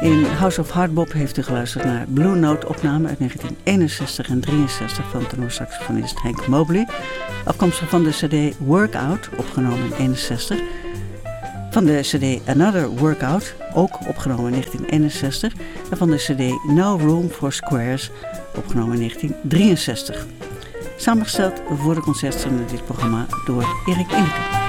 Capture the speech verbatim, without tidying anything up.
In House of Hardbop heeft u geluisterd naar Blue Note opname uit negentien eenenzestig en drieënzestig van tenorsaxofonist Hank Mobley. Afkomstig van de cd Workout, opgenomen in eenenzestig. Van de cd Another Workout, ook opgenomen in negentien eenenzestig. En van de cd No Room for Squares, opgenomen in negentien drieënzestig. Samengesteld voor de concertstream dit programma door Erik Ineke.